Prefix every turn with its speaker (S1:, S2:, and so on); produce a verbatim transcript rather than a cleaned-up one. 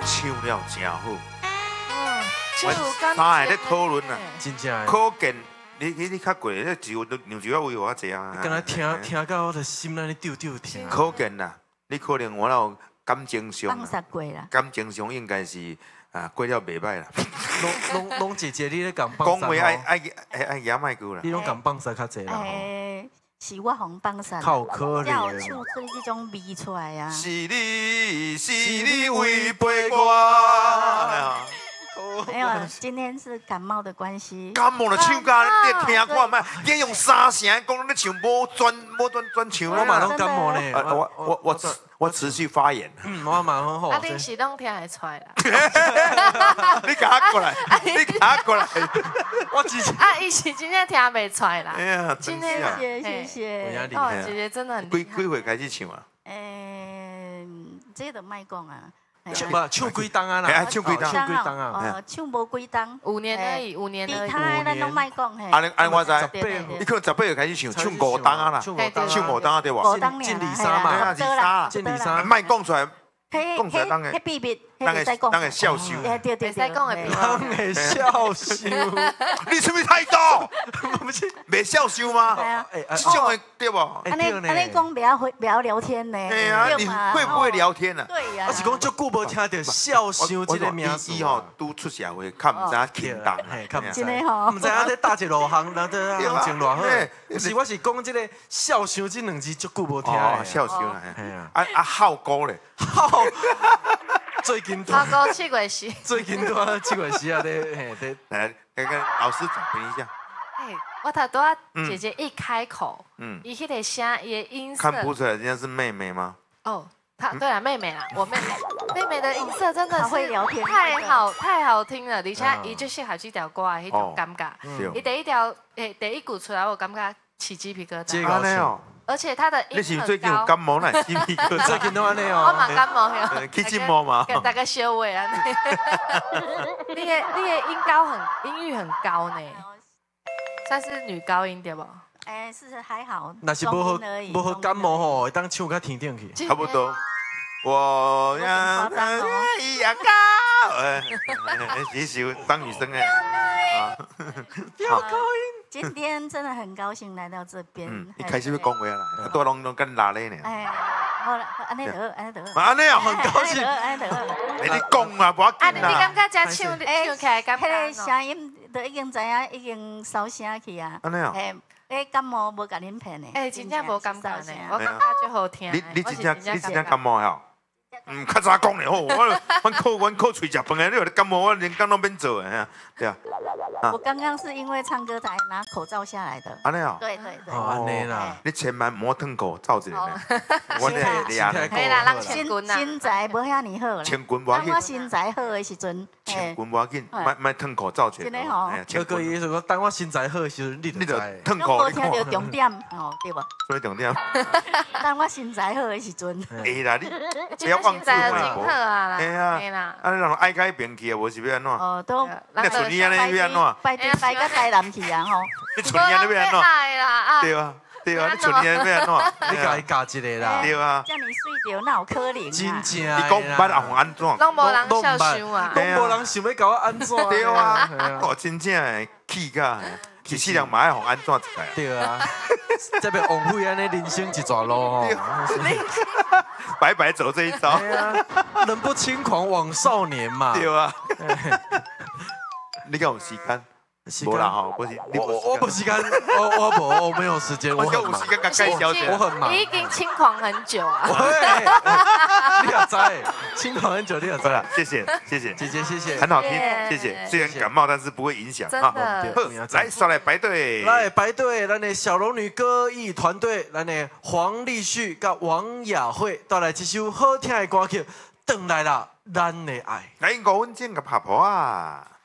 S1: 唱了真好。
S2: 哦，就
S1: 三个咧讨论啊，
S3: 真正的。
S1: 可见你你你较过，你酒酿酒要为我济啊。
S3: 刚才听听到我的心那里丢丢听。
S1: 可见啦，你可能我有感情上，
S4: 放煞过啦。
S1: 感情上应该是啊过了袂歹啦。
S3: 拢拢拢姐姐，你咧讲放
S1: 讲话爱爱爱爱言卖句啦。
S3: 你拢讲放煞较济啦。
S4: 诶，是我互放煞。
S3: 靠可
S4: 才有
S3: 怜。
S4: 唱出迄种味出来啊。
S1: 是你是你违背我。
S4: 没有，今天是感冒的关系。
S1: 感冒就唱歌，你听看卖，你用三声讲你唱无专无专专唱
S3: 我嘛拢感冒呢。
S1: 我我我我持续发炎。
S3: 嗯，我嘛很好。
S2: 啊，恁是拢听会出来啦。
S1: 你赶过来，你赶过来。
S3: 我之前
S2: 啊，伊是真正听袂出来啦。
S1: 哎呀，
S2: 今天
S4: 谢谢谢谢。
S2: 哦，姐姐真的很
S1: 几
S2: 厉害。
S1: 几岁开始唱啊？
S4: 诶，这个卖讲啊。
S3: 唱不唱几档啊啦？
S1: 哎，唱几档？
S3: 唱几档啊？
S4: 哦，唱无几档。
S2: 五年而已，五年而已。
S4: 其他咱拢卖讲嘿。
S1: 安尼安我知，
S4: 对
S1: 你可能十八岁开始唱，唱五档啊啦，
S3: 唱五档，
S1: 唱五档啊对
S4: 五
S1: 无？
S4: 档
S3: 敬礼沙嘛，
S1: 对啊，二三，
S3: 敬礼沙，
S1: 卖讲出来，
S4: 迄
S1: 讲出来当个
S4: 迄秘密，
S1: 当个
S4: 迄
S1: 当个笑羞。
S4: 哎，对对对，
S2: 会使讲的秘密
S3: 当会笑羞。
S1: 你是不是态度？
S3: 不是，
S1: 袂笑羞吗？
S4: 哎呀，
S3: 哎
S1: 这种的对不？
S4: 安尼安尼讲不要会不要聊天呢？
S1: 哎呀，你会不会聊天啊？
S4: 对呀。
S3: 我是讲足久无听到笑羞这个名词。
S1: 伊吼拄出社会，较毋知轻重，
S3: 嘿，较毋知。
S4: 真的吼，
S3: 毋知影咧搭一路行，然后在行情偌好。
S1: 对
S3: 不是，我是讲这个笑羞这两字足久无听
S1: 哦，
S3: 的。
S1: 笑羞啦。
S3: 嘿啊，
S1: 啊啊，好歌咧，
S3: 好。最近
S2: 超高七鬼戏。
S3: 最近都七月时啊，咧嘿咧。
S1: 来，跟跟老师讲评一下。
S2: 哎，我头拄啊，姐姐一开口，
S1: 嗯，
S2: 伊迄个声，伊的音色。
S1: 看不出来人家是妹妹吗？
S2: 哦，她对了，妹妹啦，我妹妹，妹妹的音色真的
S4: 好会聊天
S2: 太好太好听了，而且伊就是学这条歌的迄种感觉，伊第一条诶第一句出来，我感觉起鸡皮疙瘩，
S1: 安尼哦，
S2: 而且她的音
S1: 你是
S2: 很
S1: 最近有
S2: 高。
S1: 感冒那鸡皮疙瘩？
S3: 最近都安尼
S2: 我
S3: 哦。
S2: 嘛感冒呀，
S1: 去筋膜嘛？
S2: 大概小话啊。你的你的音高很音域很高呢，算是女高音对不？
S4: 哎，是还好，
S3: 若是无好
S4: 而已
S3: 无好感冒吼，会当唱较天顶去。
S1: 差不多。我呀，一样高。哎，其实当女生哎。啊，
S3: 要高音。
S4: 今天真的很高兴来到这边。
S1: 嗯，一开始要讲话啦，多拢拢跟拉咧呢。
S4: 哎，好了，安尼得，安尼得。
S1: 安尼啊，
S4: 很高兴，安尼得。
S1: 你你讲啊，无要
S2: 啊，
S1: 紧啦
S2: 你你感。觉这唱唱起来感
S4: 迄个
S2: 觉？
S4: 声音都已经知影，已经收声去啊。
S1: 安尼啊？
S4: 嘿，迄感冒无甲恁骗的。
S2: 哎，真正无感觉呢，我感觉最好听。
S1: 你你真正你真正感冒呀？嗯，较早讲咧好，我阮靠阮靠喙食饭的，你有咧感冒，我连工都免做的，对啊。
S4: 我刚刚是因为唱歌才拿口罩下来的。
S1: 安尼啊？
S4: 对对对。
S3: 哦，安尼啦。
S1: 你千万莫吞口罩一个呢，我咧
S3: 心态
S1: 咧。
S2: 可以啦，让
S4: 身
S2: 千棍啊。
S4: 身材无遐尼好啦。
S1: 千棍无要
S4: 当我
S1: 紧，
S4: 身材好的时阵，
S1: 千棍无要紧，莫莫吞口罩一个。
S4: 真的吼
S3: 这个意思讲，当我身材好的时候，你
S1: 你就
S3: 就知。
S1: 吞口，
S4: 拢无
S1: 你看。
S4: 听到重点哦，对无？
S1: 所以重点。
S4: 当我身材好的时阵，
S1: 会啦，你不要
S2: 现
S1: 妄自
S2: 在真
S1: 菲薄。
S2: 好啊啦，
S1: 哎呀
S2: 嘿啦，
S1: 啊，你让人爱改变去啊，无是要安怎？
S4: 哦，都
S1: 你像你安尼要安怎？
S4: 拜拜拜个台南去啊吼。
S1: 你像你安尼要安怎？
S2: 爱啦啊！
S1: 对啊，对啊，你像你安尼要安怎？
S3: 你甲伊教一个啦。
S1: 对啊，
S4: 遮尔水着，哪有可能啊？
S3: 真正。
S1: 你讲唔捌红安怎？
S2: 拢无人笑想啊。
S3: 拢无人想要甲我安怎。
S1: 对啊，哦，真正诶气甲，其实人嘛爱红安怎一摆啊？
S3: 对啊，这边枉费安尼人生一段路吼。
S1: 白白走这一遭。
S3: 对啊，人不轻狂枉少年嘛。
S1: 对啊。你敢有时间？无啦吼，不是，你
S3: 我我不时间，我我无，我没有时间，我
S1: 我
S3: 很忙
S1: 有时。间甲介绍一下。
S3: 我很忙。
S2: 你已经轻狂很久啊。
S3: 喂，你也知，轻狂很久，你也知。
S1: 好了，谢谢谢谢，
S3: 姐姐，谢谢。
S1: 很好听，
S2: 谢
S1: 谢谢。虽然感冒，但是不会影响
S2: 真
S1: 啊。
S2: 的。
S1: 好，来，上来排队。
S3: 来排队，咱的小龙女歌艺团队，咱的黄立旭甲王雅慧带来一首好听的歌曲，回来啦，咱的爱。
S1: 来，五分钟甲拍婆啊。